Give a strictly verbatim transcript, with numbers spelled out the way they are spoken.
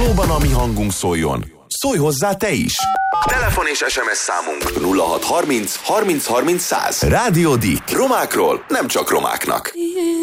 Valóban a mi hangunk szóljon. Szólj hozzá te is! Telefon és es em es számunk nulla hat harminc harminc harminc száz. Rádió Dick. Romákról, nem csak romáknak.